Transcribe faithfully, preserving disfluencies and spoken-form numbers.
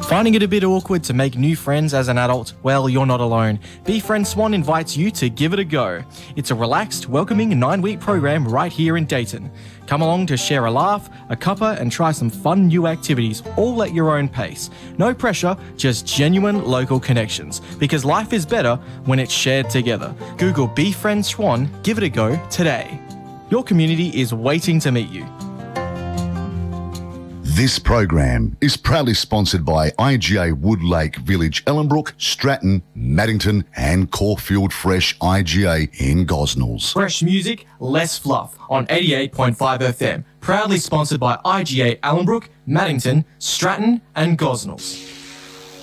Finding it a bit awkward to make new friends as an adult? Well, you're not alone. BeFriend Swan invites you to give it a go. It's a relaxed, welcoming nine-week program right here in Dayton. Come along to share a laugh, a cuppa, and try some fun new activities, all at your own pace. No pressure, just genuine local connections. Because life is better when it's shared together. Google BeFriend Swan, give it a go today. Your community is waiting to meet you. This program is proudly sponsored by I G A Woodlake Village, Ellenbrook, Stratton, Maddington and Caulfield Fresh I G A in Gosnells. Fresh music, less fluff on eighty-eight point five F M. Proudly sponsored by I G A Ellenbrook, Maddington, Stratton and Gosnells.